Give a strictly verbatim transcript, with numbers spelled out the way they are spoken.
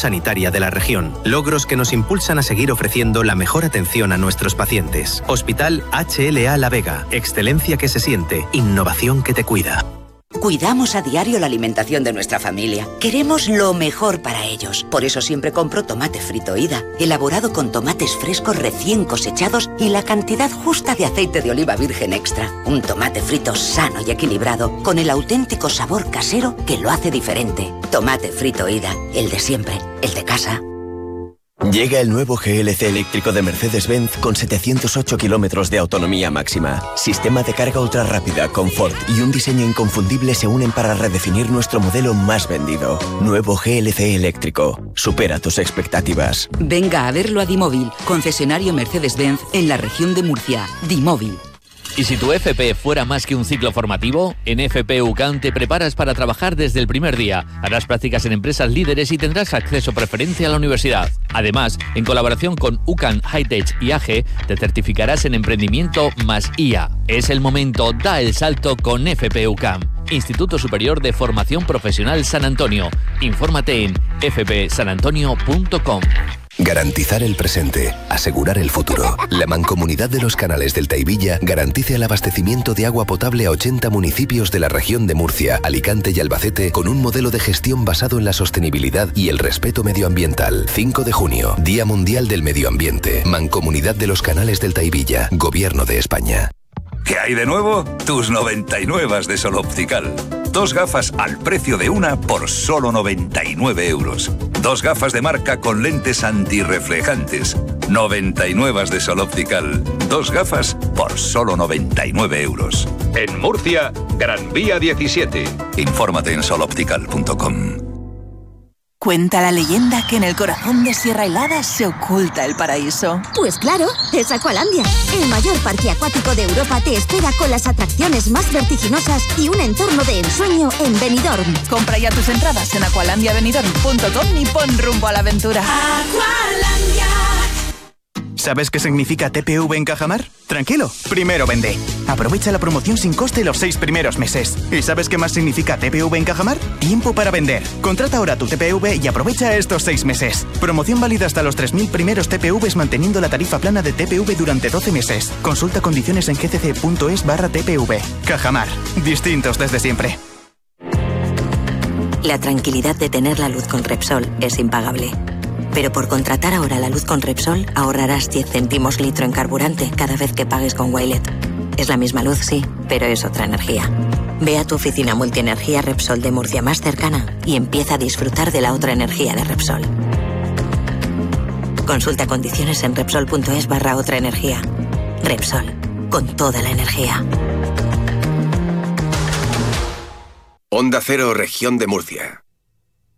sanitaria de la región. Logros que nos impulsan a seguir ofreciendo la mejor atención a nuestros pacientes. Hospital H L A La Vega. Excelencia que se siente. Innovación que te cuida. Cuidamos a diario la alimentación de nuestra familia. Queremos lo mejor para ellos. Por eso siempre compro tomate frito Ida, elaborado con tomates frescos recién cosechados y la cantidad justa de aceite de oliva virgen extra. Un tomate frito sano y equilibrado, con el auténtico sabor casero que lo hace diferente. Tomate frito Ida, el de siempre, el de casa. Llega el nuevo G L C eléctrico de Mercedes-Benz con setecientos ocho kilómetros de autonomía máxima. Sistema de carga ultra rápida, confort y un diseño inconfundible se unen para redefinir nuestro modelo más vendido. Nuevo G L C eléctrico. Supera tus expectativas. Venga a verlo a Dimóvil, concesionario Mercedes-Benz en la región de Murcia. Dimóvil. ¿Y si tu F P fuera más que un ciclo formativo? En F P U C A M te preparas para trabajar desde el primer día. Harás prácticas en empresas líderes y tendrás acceso preferente a la universidad. Además, en colaboración con U C A M, Hightech y A G E, te certificarás en emprendimiento más I A. Es el momento, da el salto con F P U C A M. Instituto Superior de Formación Profesional San Antonio. Infórmate en f p san antonio punto com. Garantizar el presente, asegurar el futuro. La Mancomunidad de los Canales del Taivilla garantiza el abastecimiento de agua potable a ochenta municipios de la región de Murcia, Alicante y Albacete con un modelo de gestión basado en la sostenibilidad y el respeto medioambiental. cinco de junio, Día Mundial del Medio Ambiente. Mancomunidad de los Canales del Taivilla, Gobierno de España. ¿Qué hay de nuevo? Tus noventa y nueve de Sol Optical. Dos gafas al precio de una por solo noventa y nueve euros. Dos gafas de marca con lentes antirreflejantes. noventa y nueve de Sol Optical. Dos gafas por solo noventa y nueve euros. En Murcia, Gran Vía diecisiete. Infórmate en sol optical punto com. Cuenta la leyenda que en el corazón de Sierra Helada se oculta el paraíso. Pues claro, es Aqualandia. El mayor parque acuático de Europa te espera con las atracciones más vertiginosas y un entorno de ensueño en Benidorm. Compra ya tus entradas en aqualandia benidorm punto com y pon rumbo a la aventura. Aqualandia. ¿Sabes qué significa T P V en Cajamar? Tranquilo, primero vende. Aprovecha la promoción sin coste los seis primeros meses. ¿Y sabes qué más significa T P V en Cajamar? Tiempo para vender. Contrata ahora tu T P V y aprovecha estos seis meses. Promoción válida hasta los tres mil primeros T P Vs manteniendo la tarifa plana de T P V durante doce meses. Consulta condiciones en gcc.es barra TPV. Cajamar. Distintos desde siempre. La tranquilidad de tener la luz con Repsol es impagable. Pero por contratar ahora la luz con Repsol ahorrarás diez céntimos litro en carburante cada vez que pagues con Wilet. Es la misma luz, sí, pero es otra energía. Ve a tu oficina multienergía Repsol de Murcia más cercana y empieza a disfrutar de la otra energía de Repsol. Consulta condiciones en repsol.es barra otra energía. Repsol, con toda la energía. Onda Cero, Región de Murcia.